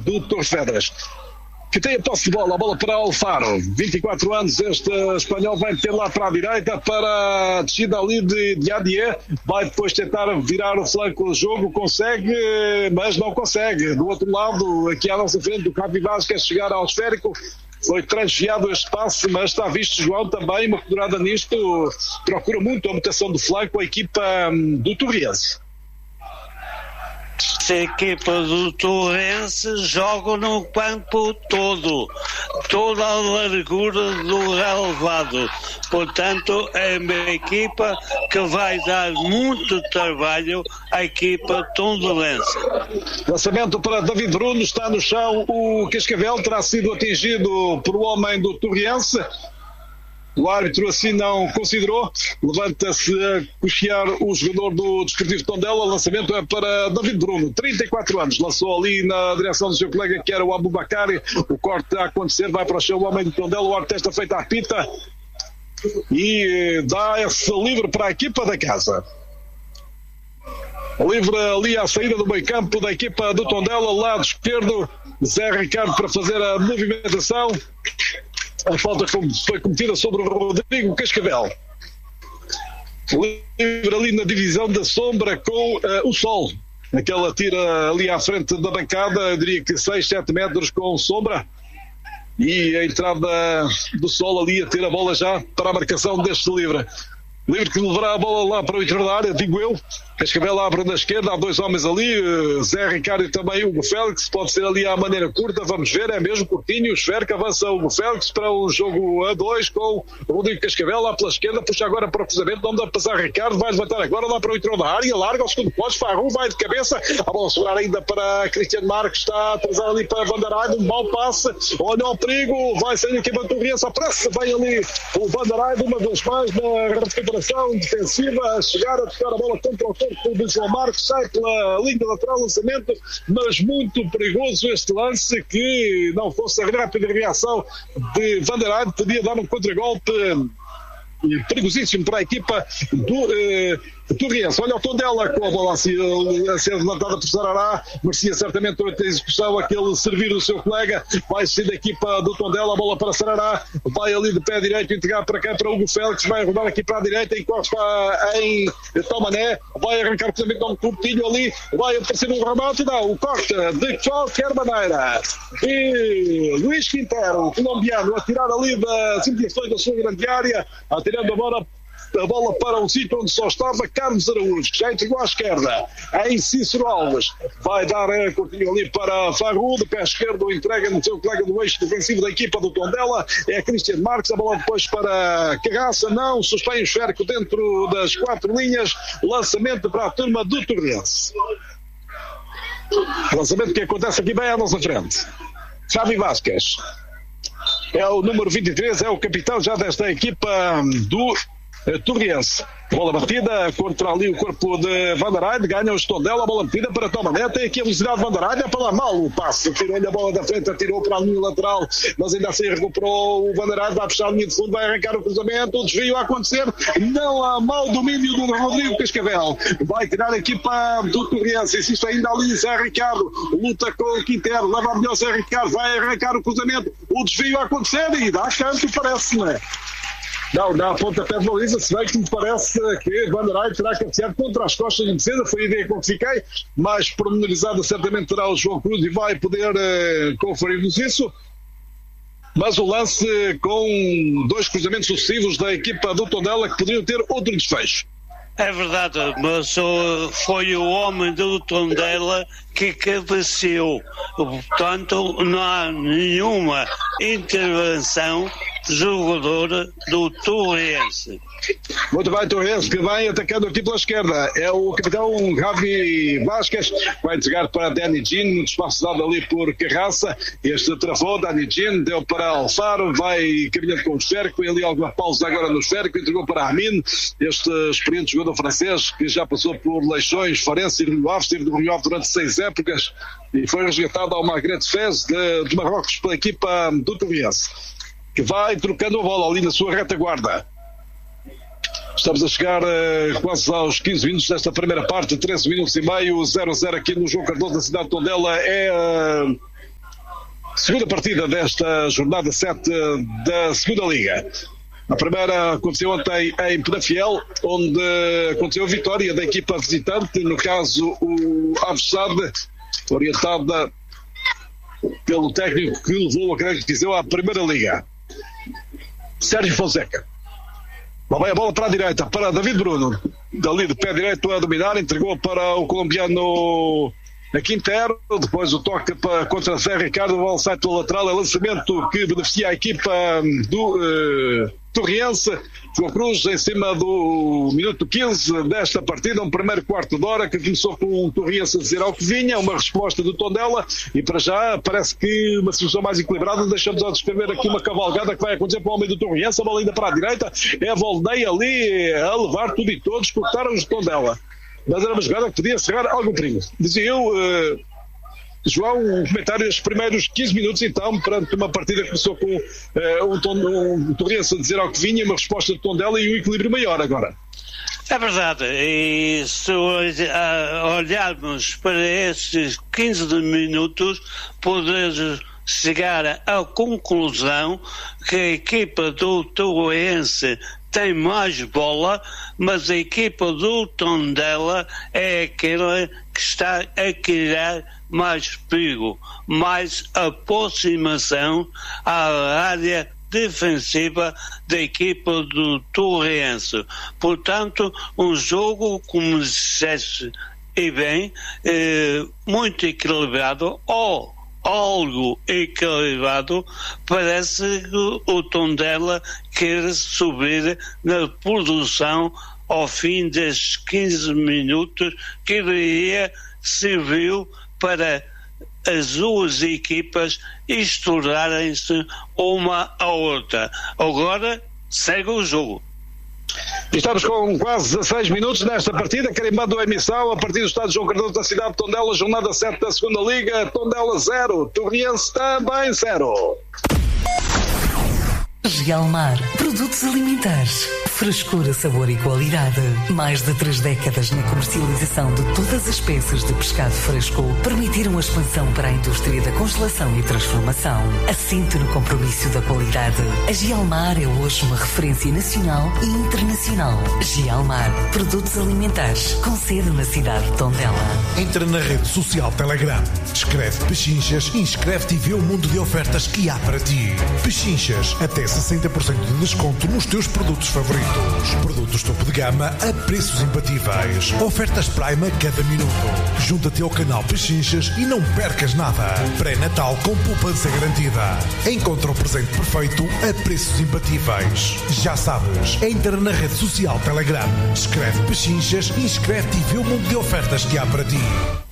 do Torres Vedras, que tem a posse de bola, a bola para Alfaro, 24 anos, este espanhol vai meter lá para a direita, para a descida ali de Adié, vai depois tentar virar o flanco do jogo, consegue, mas não consegue. Do outro lado, aqui à nossa frente, o Javi Vaz quer chegar ao esférico, foi transviado este passe, mas está visto, João, também uma figurada nisto, procura muito a mutação do flanco, a equipa do Torriense. A equipa do Torrense joga no campo todo, toda a largura do relevado. Portanto, é uma equipa que vai dar muito trabalho à equipa tondolense. Lançamento para David Bruno, está no chão o Cascavel, terá sido atingido por um homem do Torriense. O árbitro assim não considerou, levanta-se a cochear o jogador do Desportivo Tondela. O lançamento é para David Bruno, 34 anos, lançou ali na direção do seu colega que era o Abubakari. O corte a acontecer, vai para o chão o homem do Tondela, o árbitro está feito à pita e dá esse livre para a equipa da casa. Livre ali à saída do meio campo da equipa do Tondela, lado esquerdo, Zé Ricardo para fazer a movimentação. A falta foi cometida sobre o Rodrigo Cascavel. Livre ali na divisão da sombra com o Sol. Aquela tira ali à frente da bancada, eu diria que 6-7 metros com sombra. E a entrada do Sol ali a ter a bola já para a marcação deste livre. Livre que levará a bola lá para o interior da área, digo eu. Cascavel abre na esquerda, há dois homens ali, Zé Ricardo e também Hugo Félix, pode ser ali à maneira curta, vamos ver, é mesmo curtinho, o esférico, avança Hugo Félix para um jogo a 2 com o Rodrigo Cascavel lá pela esquerda, puxa agora para o cruzamento, não dá para passar Ricardo, vai levantar agora lá para o interior da área, larga ao segundo posto, Farru vai de cabeça, a bola segurar ainda para Cristiano Marques, está a atrasar ali para Vanderheide, um mau passe, olha o perigo, vai sair aqui para a Torriense, aparece bem ali o Vanderheide, uma vez mais na recuperação defensiva, a chegar a tocar a bola contra o corpo do João Marcos, sai pela linha lateral, lançamento, mas muito perigoso este lance, que não fosse a rápida reação de Vanderheide, podia dar um contragolpe perigosíssimo para a equipa do Torriense. Olha o Tondela com a bola a ser levantada por Sarará, merecia certamente outra execução, aquele servir do seu colega, vai ser da equipa do Tondela, a bola para Sarará, vai ali de pé direito, entregar para cá para Hugo Félix, vai rodar aqui para a direita, encosta em Tomané, vai arrancar também com um curtinho ali, vai aparecer um remate, não, o corte de qualquer maneira, e Luís Quintero, colombiano, a tirar ali das imediações da sua grande área, atirando a bola para um sítio onde só estava Carlos Araújo, que já entregou à esquerda, em Cícero Alves, vai dar curtinho ali para Farru, de pé esquerdo, entrega no seu colega do eixo defensivo da equipa do Tondela, é Cristiano Marques, a bola depois para Carraça, não, sustém o esférico dentro das 4 linhas, lançamento para a turma do Torrense. Lançamento que acontece aqui bem à nossa frente. Javi Vasquez é o número 23, é o capitão já desta equipa do Torriense. Bola batida contra ali o corpo de Vanderheide, ganha o Tondela, a bola batida para Tomané, tem aqui a velocidade de Vanderheide, é para lá mal o passe, tirou-lhe a bola da frente, atirou para a linha lateral, mas ainda assim recuperou o Vanderheide, vai puxar a linha de fundo, vai arrancar o cruzamento, o desvio a acontecer, não há mau domínio do Rodrigo Cascavel, vai tirar a equipa do Torriense, insiste ainda ali Zé Ricardo, luta com o Quintero, leva a melhor Zé Ricardo, vai arrancar o cruzamento, o desvio a acontecer e dá canto, parece, não é? Não, na pontapé de baliza, se bem que me parece que Vanderheide terá cabeceado contra as costas de defesa, foi a ideia com que fiquei, mais pormenorizada certamente terá o João Cruz e vai poder conferir-nos isso. Mas o lance com 2 cruzamentos sucessivos da equipa do Tondela que poderiam ter outro desfecho. É verdade, mas foi o homem do Tondela que cabeceou. Portanto, não há nenhuma intervenção jogador do Torrense. Muito bem, Torrense, que vem atacando aqui pela esquerda. É o capitão Javi Vasquez, vai entregar para Danny Jean, no espaço dado ali por Carraça. Este travou, Danny Jean, deu para Alfaro, vai caminhando com o esférico, e ali alguma pausa agora no esférico, entregou para Armin, este experiente jogador francês que já passou por Leixões, Farense e Rio Ave, esteve no Rio Ave durante 6 épocas e foi resgatado ao Magret Fez de Marrocos pela equipa do Torriense, que vai trocando a bola ali na sua retaguarda. Estamos a chegar quase aos 15 minutos desta primeira parte, 13 minutos e meio, 0-0 aqui no João Cardoso da cidade de Tondela. É segunda partida desta jornada 7 da segunda Liga. A primeira aconteceu ontem em Penafiel, onde aconteceu a vitória da equipa visitante, no caso o Aves Sade, orientada pelo técnico que levou a Grande Viseu à primeira Liga, Sérgio Fonseca. Lá vai a bola para a direita, para David Bruno, dali de pé direito a dominar, entregou para o colombiano Quintero, depois o toque contra Zé Ricardo, o bola sai pelo lateral, é lançamento que beneficia a equipa do Torriense. João Cruz em cima do minuto 15 desta partida, um primeiro quarto de hora que começou com o Torriense a dizer ao que vinha, uma resposta do Tondela, e para já parece que uma situação mais equilibrada. Deixamos a descrever aqui uma cavalgada que vai acontecer para o homem do Torriense, a bola ainda para a direita, é a Volney ali a levar tudo e todos, cortaram os Tondela. Mas era uma jogada que podia cerrar algum perigo. Dizia eu, João, um comentário dos primeiros 15 minutos, então, perante uma partida que começou com um Torriense a dizer ao que vinha, uma resposta de Tondela e um equilíbrio maior agora. É verdade, e se olharmos para estes 15 minutos, podemos chegar à conclusão que a equipa do Torriense tem mais bola, mas a equipa do Tondela é aquela que está a criar mais perigo, mais aproximação à área defensiva da equipa do Torriense. Portanto, um jogo, como disseste e bem, muito equilibrado, ou algo equilibrado. Parece que o Tondela quer subir na produção ao fim destes 15 minutos, que iria serviu para as duas equipas estourarem-se uma à outra. Agora segue o jogo. Estamos com quase 16 minutos nesta partida, carimbando a emissão a partir do estádio João Cardoso da cidade de Tondela, jornada 7 da segunda Liga. Tondela 0, Torriense também 0. Gialmar, produtos alimentares, frescura, sabor e qualidade. Mais de 3 décadas na comercialização de todas as espécies de pescado fresco permitiram a expansão para a indústria da congelação e transformação. Assente no compromisso da qualidade. A Gialmar é hoje uma referência nacional e internacional. Gialmar, produtos alimentares, com sede na cidade de Tondela. Entra na rede social Telegram, escreve Pechinchas e inscreve-te e vê o mundo de ofertas que há para ti. Pechinchas, até 60% de desconto nos teus produtos favoritos. Produtos topo de gama a preços imbatíveis. Ofertas Prime a cada minuto. Junta-te ao canal Pechinchas e não percas nada. Pré-Natal com poupança garantida. Encontra o presente perfeito a preços imbatíveis. Já sabes, entra na rede social Telegram, escreve Pechinchas e inscreve-te e vê o mundo de ofertas que há para ti.